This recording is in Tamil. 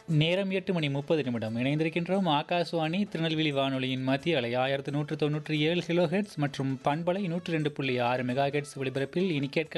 நேரம் 8:30 இணைந்திருக்கின்றோம். ஆகாஷ்வாணி திருநெல்வேலி வானொலியின் மத்திய அலை 1197 கிலோ ஹெர்ட்ஸ் மற்றும் பண்பலை 102.6 மெகா ஹெர்ட்ஸ் ஒலிபரப்பில் இனி கேட்கலாம்